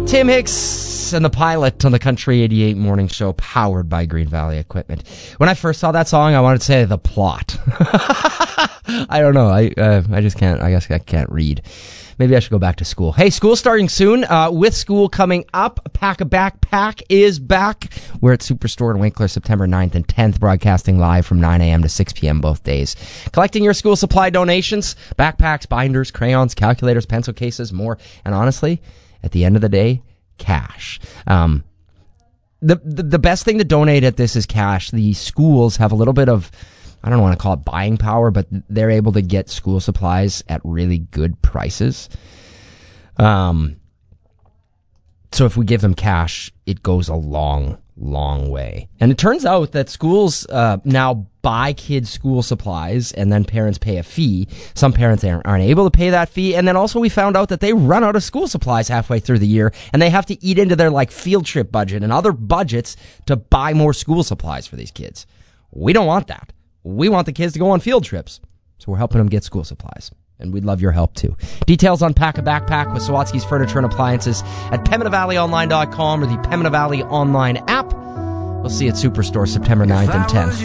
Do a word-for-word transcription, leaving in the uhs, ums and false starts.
Tim Hicks and the Pilot on the Country eighty-eight Morning Show, powered by Green Valley Equipment. When I first saw that song, I wanted to say the plot. I don't know. I uh, I just can't. I guess I can't read. Maybe I should go back to school. Hey, school starting soon. Uh, with school coming up, Pack a Backpack is back. We're at Superstore in Winkler, September ninth and tenth, broadcasting live from nine a.m. to six p.m. both days. Collecting your school supply donations, backpacks, binders, crayons, calculators, pencil cases, more. And honestly, at the end of the day, cash. Um, the, the the best thing to donate at this is cash. The schools have a little bit of, I don't want to call it buying power, but they're able to get school supplies at really good prices. Um, so if we give them cash, it goes a long, long way. And it turns out that schools uh, now buy kids' school supplies, and then parents pay a fee. Some parents aren't, aren't able to pay that fee. And then also we found out that they run out of school supplies halfway through the year, and they have to eat into their like field trip budget and other budgets to buy more school supplies for these kids. We don't want that. We want the kids to go on field trips, so we're helping them get school supplies. And we'd love your help, too. Details on Pack a Backpack with Sawatsky's Furniture and Appliances at Pembina Valley Online dot com or the Pembina Valley Online app. We'll see you at Superstore September ninth and tenth.